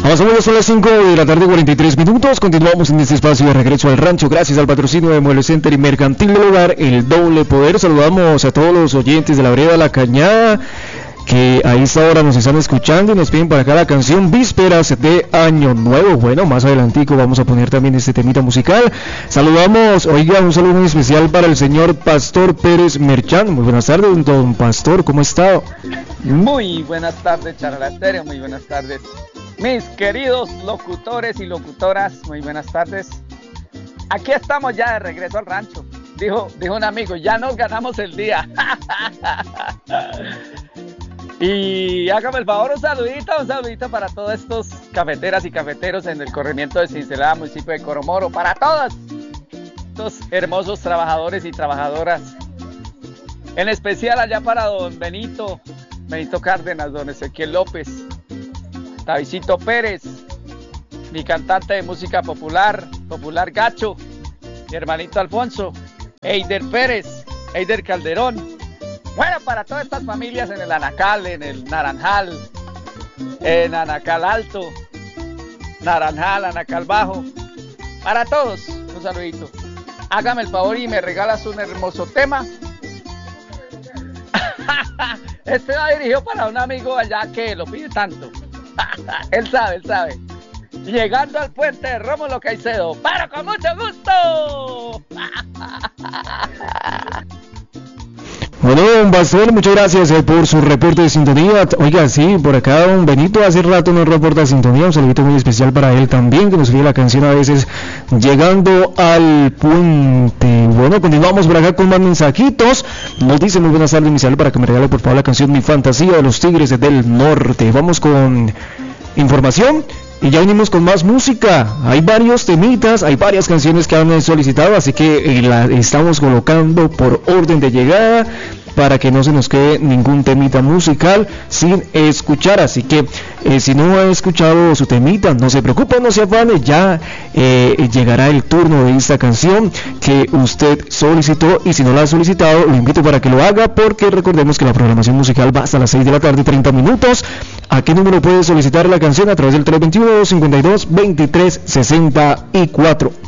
Avanzamos, son las 5 de la tarde, 43 minutos. Continuamos en este espacio de regreso al rancho. Gracias al patrocinio de Mueble Center y Mercantil del Hogar, el doble poder. Saludamos a todos los oyentes de la vereda La Cañada, que a esta hora nos están escuchando y nos piden para acá la canción Vísperas de Año Nuevo. Bueno, más adelantico vamos a poner también este temita musical. Saludamos, oiga, un saludo muy especial para el señor Pastor Pérez Merchán. Muy buenas tardes, don Pastor, ¿cómo está? Muy buenas tardes, Charla Estéreo, muy buenas tardes. Mis queridos locutores y locutoras, muy buenas tardes. Aquí estamos ya de regreso al rancho. Dijo un amigo, ya nos ganamos el día. Y hágame el favor, un saludito para todos estos cafeteras y cafeteros en el corregimiento de Cincelada, municipio de Coromoro, para todos estos hermosos trabajadores y trabajadoras, en especial allá para don Benito Cárdenas, don Ezequiel López, Davidcito Pérez, mi cantante de música popular Gacho, mi hermanito Alfonso, Eider Pérez, Eider Calderón. Bueno, para todas estas familias en el Anacal, en el Naranjal, en Anacal Alto, Naranjal, Anacal Bajo, para todos, un saludito. Hágame el favor y me regalas un hermoso tema. Este va dirigido para un amigo allá que lo pide tanto. Él sabe. Llegando al puente de Rómulo Caicedo, ¡pero con mucho gusto! Bueno, don Pastor, muchas gracias por su reporte de sintonía. Oiga, sí, por acá don Benito hace rato nos reporta de sintonía. Un saludito muy especial para él también, que nos pide la canción a veces llegando al puente. Bueno, continuamos por acá con más mensajitos. Nos dice muy buenas tardes, Misael, para que me regale por favor la canción Mi Fantasía de los Tigres del Norte. Vamos con información. Y ya venimos con más música. Hay varios temitas, hay varias canciones que han solicitado, así que la estamos colocando por orden de llegada para que no se nos quede ningún temita musical sin escuchar. Así que si no ha escuchado su temita, no se preocupe, no se afane, ya llegará el turno de esta canción que usted solicitó, y si no la ha solicitado, lo invito para que lo haga, porque recordemos que la programación musical va hasta las 6 de la tarde, 30 minutos. ¿A qué número puede solicitar la canción? A través del 321-52-23-64.